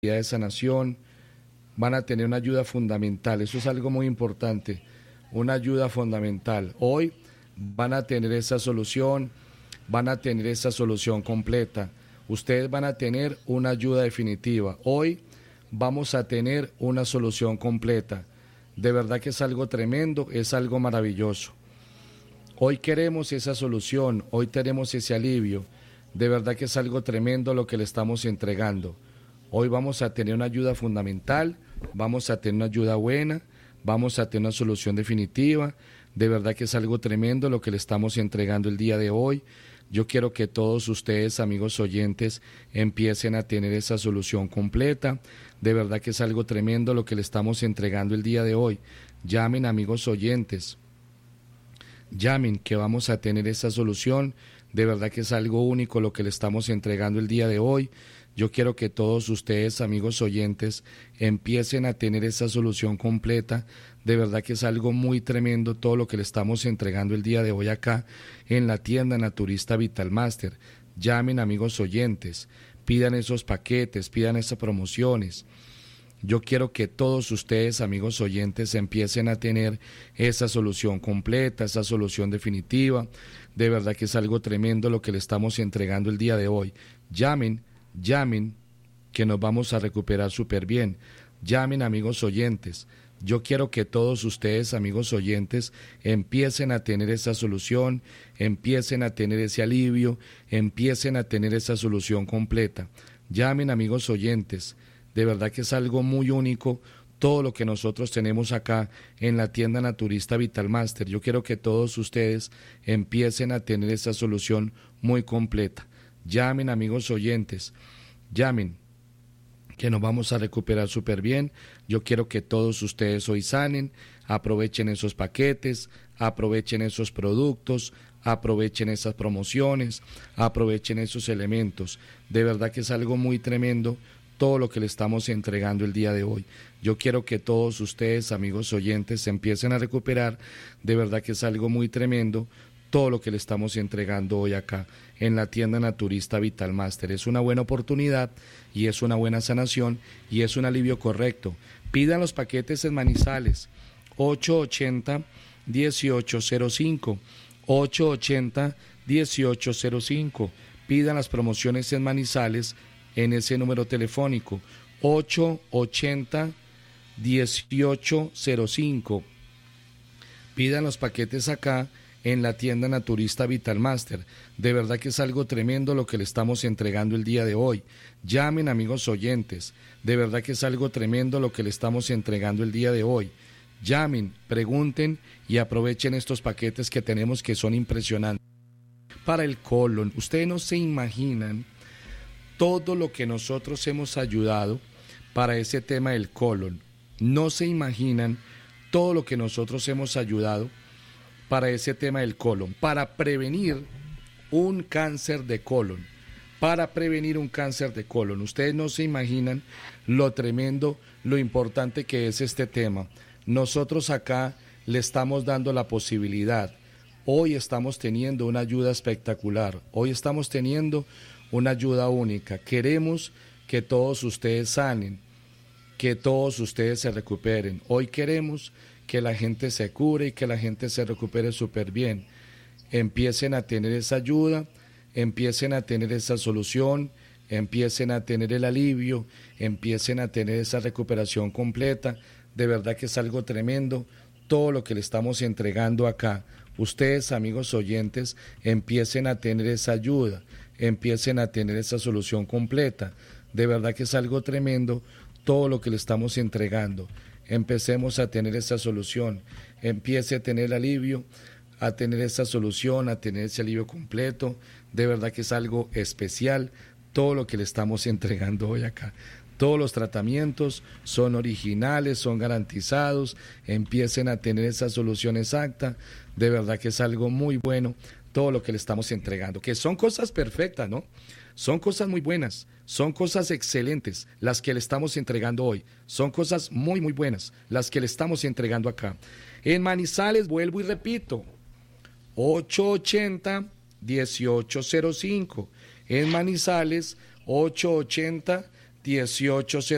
de sanación, van a tener una ayuda fundamental. Eso es algo muy importante, una ayuda fundamental. Hoy van a tener esa solución, van a tener esa solución completa. Ustedes van a tener una ayuda definitiva. Hoy vamos a tener una solución completa. De verdad que es algo tremendo, es algo maravilloso. Hoy queremos esa solución, hoy tenemos ese alivio. De verdad que es algo tremendo lo que le estamos entregando. Hoy vamos a tener una ayuda fundamental, vamos a tener una ayuda buena, vamos a tener una solución definitiva. De verdad que es algo tremendo lo que le estamos entregando el día de hoy. Yo quiero que todos ustedes, amigos oyentes, empiecen a tener esa solución completa. De verdad que es algo tremendo lo que le estamos entregando el día de hoy. Llamen, amigos oyentes. Llamen, que vamos a tener esa solución. De verdad que es algo único lo que le estamos entregando el día de hoy. Yo quiero que todos ustedes, amigos oyentes, empiecen a tener esa solución completa. De verdad que es algo muy tremendo todo lo que le estamos entregando el día de hoy acá en la tienda Naturista Vital Master. Llamen, amigos oyentes, pidan esos paquetes, pidan esas promociones. Yo quiero que todos ustedes, amigos oyentes, empiecen a tener esa solución completa, esa solución definitiva. De verdad que es algo tremendo lo que le estamos entregando el día de hoy. Llamen, que nos vamos a recuperar súper bien. Llamen, amigos oyentes. Yo quiero que todos ustedes, amigos oyentes, empiecen a tener esa solución, empiecen a tener ese alivio, empiecen a tener esa solución completa. Llamen, amigos oyentes. De verdad que es algo muy único todo lo que nosotros tenemos acá en la tienda Naturista Vital Master. Yo quiero que todos ustedes empiecen a tener esa solución muy completa. Llamen, amigos oyentes, llamen, que nos vamos a recuperar súper bien. Yo quiero que todos ustedes hoy sanen, aprovechen esos paquetes, aprovechen esos productos, aprovechen esas promociones, aprovechen esos elementos. De verdad que es algo muy tremendo todo lo que le estamos entregando el día de hoy. Yo quiero que todos ustedes, amigos oyentes, se empiecen a recuperar. De verdad que es algo muy tremendo todo lo que le estamos entregando hoy acá en la tienda Naturista Vital Master. Es una buena oportunidad y es una buena sanación y es un alivio correcto. Pidan los paquetes en Manizales, 880-1805, 880-1805. Pidan las promociones en Manizales en ese número telefónico, 880-1805. Pidan los paquetes acá en la tienda Naturista Vital Master. De verdad que es algo tremendo lo que le estamos entregando el día de hoy. Llamen, amigos oyentes. De verdad que es algo tremendo lo que le estamos entregando el día de hoy. Llamen, pregunten y aprovechen estos paquetes que tenemos que son impresionantes. Para el colon, ustedes no se imaginan todo lo que nosotros hemos ayudado para ese tema del colon. No se imaginan todo lo que nosotros hemos ayudado para ese tema del colon, para prevenir un cáncer de colon, para prevenir un cáncer de colon. Ustedes no se imaginan lo tremendo, lo importante que es este tema. Nosotros acá le estamos dando la posibilidad. Hoy estamos teniendo una ayuda espectacular. Hoy estamos teniendo una ayuda única. Queremos que todos ustedes sanen, que todos ustedes se recuperen. Hoy queremos que la gente se cure y que la gente se recupere súper bien. Empiecen a tener esa ayuda, empiecen a tener esa solución, empiecen a tener el alivio, empiecen a tener esa recuperación completa. De verdad que es algo tremendo todo lo que le estamos entregando acá. Ustedes, amigos oyentes, empiecen a tener esa ayuda, empiecen a tener esa solución completa. De verdad que es algo tremendo todo lo que le estamos entregando. Empecemos a tener esa solución, empiece a tener alivio, a tener esa solución, a tener ese alivio completo. De verdad que es algo especial todo lo que le estamos entregando hoy acá. Todos los tratamientos son originales, son garantizados, empiecen a tener esa solución exacta. De verdad que es algo muy bueno todo lo que le estamos entregando, que son cosas perfectas, ¿no? Son cosas muy buenas, son cosas excelentes las que le estamos entregando hoy, son cosas muy muy buenas las que le estamos entregando acá. En Manizales, vuelvo y repito, 880-1805, en Manizales, 880-1805.